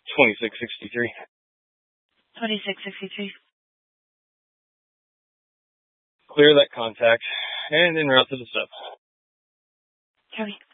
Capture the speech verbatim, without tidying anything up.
twenty-six sixty-three. twenty-six sixty-three. Clear that contact and en route to the sub. Copy.